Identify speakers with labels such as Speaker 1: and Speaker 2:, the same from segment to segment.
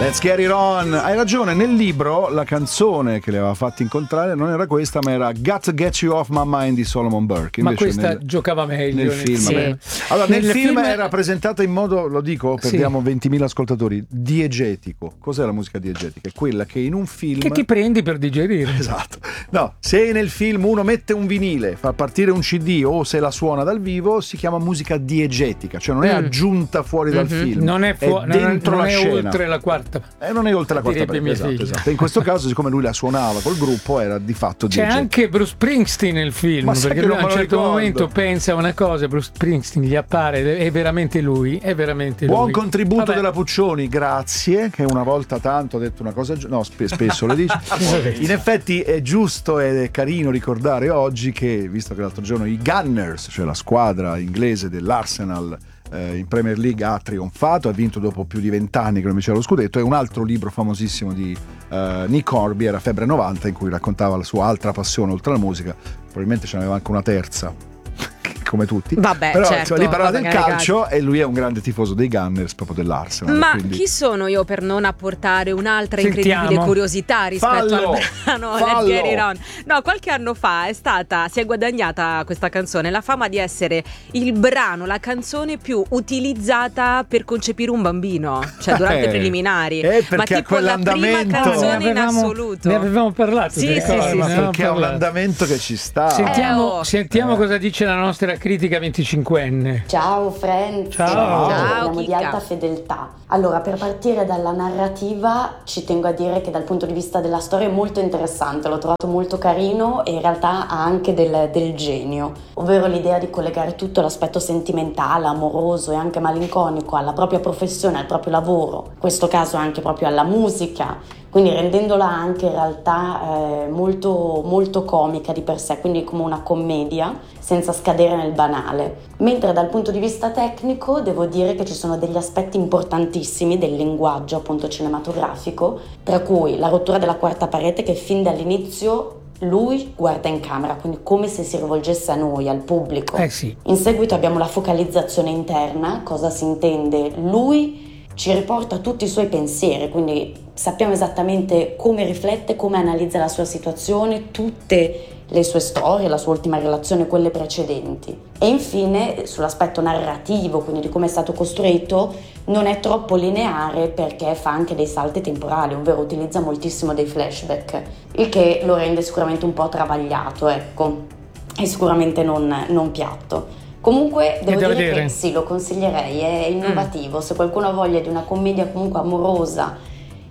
Speaker 1: Let's Get It On. Hai ragione, nel libro la canzone che li aveva fatti incontrare non era questa, ma era Got to Get You Off My Mind di Solomon Burke.
Speaker 2: Ma questa giocava meglio
Speaker 1: nel film.
Speaker 2: Sì.
Speaker 1: Allora, nel film era presentata in modo, lo dico, perdiamo 20.000 ascoltatori, diegetico. Cos'è la musica diegetica? È quella che in un film...
Speaker 2: Che ti prendi per digerire.
Speaker 1: Esatto. No, se nel film uno mette un vinile, fa partire un CD o se la suona dal vivo, si chiama musica diegetica, cioè non è aggiunta fuori dal film.
Speaker 2: Non è
Speaker 1: dentro
Speaker 2: non
Speaker 1: la
Speaker 2: è
Speaker 1: scena.
Speaker 2: Oltre la quarta.
Speaker 1: Non è oltre la quarta parte. Esatto. In questo caso, siccome lui la suonava col gruppo, era di fatto
Speaker 2: c'è
Speaker 1: diegetica.
Speaker 2: anche Bruce Springsteen nel film,
Speaker 1: Ma
Speaker 2: perché lui a un certo momento pensa una cosa, Bruce Springsteen gli appare, è veramente lui, è veramente lui.
Speaker 1: Buon contributo della Puccioni, grazie, che una volta tanto ha detto una cosa no, spesso le dice. In effetti è giusto ed è carino ricordare oggi che, visto che l'altro giorno i Gunners, cioè la squadra inglese dell'Arsenal in Premier League, ha trionfato, ha vinto dopo più di 20 anni che non vinceva lo scudetto, e un altro libro famosissimo di Nick Horby era Febbre 90, in cui raccontava la sua altra passione oltre alla musica, probabilmente ce n'aveva anche una terza come tutti.
Speaker 3: Vabbè,
Speaker 1: però
Speaker 3: certo,
Speaker 1: lì parlava del calcio e lui è un grande tifoso dei Gunners, proprio dell'Arsenal.
Speaker 3: Ma
Speaker 1: quindi...
Speaker 3: chi sono io per non apportare un'altra incredibile curiosità rispetto al brano Let's Get It On? No, qualche anno fa si è guadagnata questa canzone la fama di essere il brano, la canzone più utilizzata per concepire un bambino, cioè durante i preliminari.
Speaker 1: Ma
Speaker 3: tipo la prima canzone in assoluto.
Speaker 2: Ne avevamo parlato.
Speaker 3: Sì,
Speaker 1: perché è un andamento che ci sta.
Speaker 2: Sentiamo cosa dice la nostra critica 25enne.
Speaker 4: Ciao friends, parliamo di alta fedeltà. Allora, per partire dalla narrativa ci tengo a dire che dal punto di vista della storia è molto interessante, l'ho trovato molto carino e in realtà ha anche del genio, ovvero l'idea di collegare tutto l'aspetto sentimentale, amoroso e anche malinconico alla propria professione, al proprio lavoro, in questo caso anche proprio alla musica, quindi rendendola anche in realtà molto, molto comica di per sé, quindi come una commedia senza scadere nel banale. Mentre dal punto di vista tecnico devo dire che ci sono degli aspetti importantissimi del linguaggio appunto cinematografico, tra cui la rottura della quarta parete che fin dall'inizio lui guarda in camera, quindi come se si rivolgesse a noi, al pubblico.
Speaker 2: Sì.
Speaker 4: In seguito abbiamo la focalizzazione interna, cosa si intende? Lui ci riporta tutti i suoi pensieri, quindi sappiamo esattamente come riflette, come analizza la sua situazione, tutte le sue storie, la sua ultima relazione, quelle precedenti. E infine sull'aspetto narrativo, quindi di come è stato costruito, non è troppo lineare perché fa anche dei salti temporali, ovvero utilizza moltissimo dei flashback, il che lo rende sicuramente un po' travagliato, ecco, e sicuramente non piatto. Comunque devo dire che sì, lo consiglierei, è innovativo. Se qualcuno ha voglia di una commedia comunque amorosa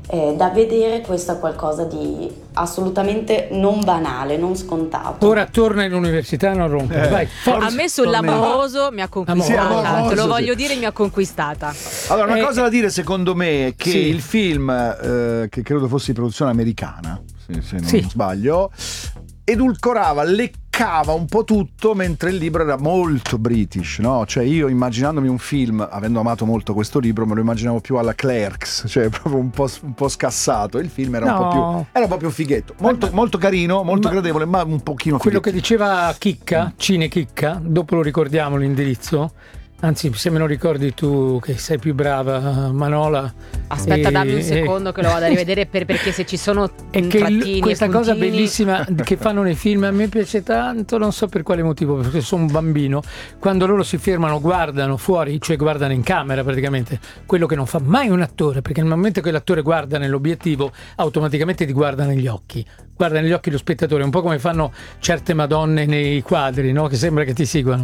Speaker 4: da vedere, questo è qualcosa di assolutamente non banale, non scontato.
Speaker 2: Ora torna in università, non rompere. Vai,
Speaker 3: a me sull'amoroso mi ha conquistata, te lo voglio dire, mi ha conquistata.
Speaker 1: Allora, una cosa da dire secondo me è che il film, che credo fosse di produzione americana, se non sbaglio, edulcorava, leccava un po' tutto, mentre il libro era molto british, no? Cioè io immaginandomi un film, avendo amato molto questo libro, me lo immaginavo più alla Clerks, cioè proprio un po' scassato. Il film era un po' più fighetto, molto carino, molto gradevole, ma un pochino fighetto.
Speaker 2: Quello che diceva Chicca, Cine Chicca, dopo lo ricordiamo l'indirizzo. Anzi, se me lo ricordi tu che sei più brava, Manola.
Speaker 3: Aspetta, dammi un secondo che lo vado a rivedere perché se ci sono trattini
Speaker 2: questa
Speaker 3: e
Speaker 2: cosa bellissima che fanno nei film a me piace tanto, non so per quale motivo, perché sono un bambino. Quando loro si fermano, guardano fuori, cioè guardano in camera praticamente, quello che non fa mai un attore, perché nel momento che l'attore guarda nell'obiettivo automaticamente ti guarda negli occhi lo spettatore, un po' come fanno certe madonne nei quadri, no? Che sembra che ti seguano,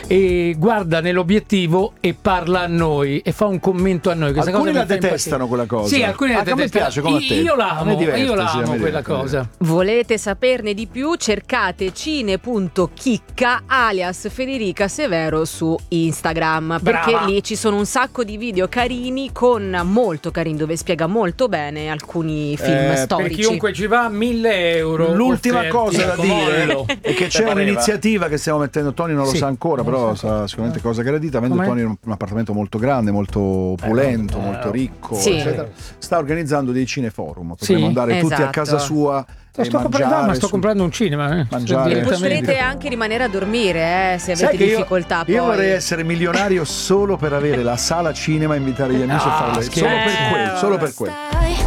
Speaker 2: e guarda nell'obiettivo e parla a noi e fa un commento a noi. Questa
Speaker 1: alcuni
Speaker 2: cosa
Speaker 1: la detestano quella cosa.
Speaker 2: Sì, alcuni la detestano.
Speaker 1: A me piace, come a te.
Speaker 2: Io l'amo quella cosa.
Speaker 3: Volete saperne di più? Cercate cine.chicca alias Federica Severo su Instagram. Brava. Perché lì ci sono un sacco di video carini, molto carini, dove spiega molto bene alcuni film storici.
Speaker 2: Per chiunque ci va, 1.000 euro.
Speaker 1: L'ultima cosa da dire è che c'è un'iniziativa che stiamo mettendo, Tony non lo sa ancora, però sa sicuramente cosa gradita, avendo Tony un appartamento molto grande, molto opulento, molto ricco, eccetera. Sta organizzando dei cineforum, potremmo andare tutti a casa sua.
Speaker 2: Sto comprando un cinema.
Speaker 3: Potrete anche rimanere a dormire se avete difficoltà.
Speaker 1: Io vorrei essere milionario solo per avere la sala cinema e invitare gli amici a fare solo per quello.